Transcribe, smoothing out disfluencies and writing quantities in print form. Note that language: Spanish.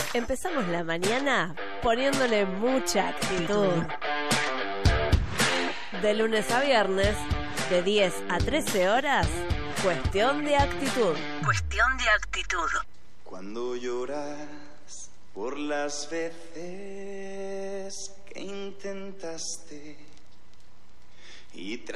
Empezamos la mañana poniéndole mucha actitud. De lunes a viernes, de 10 a 13 horas, Cuestión de Actitud. Cuestión de Actitud. Cuando lloras por las veces que intentaste y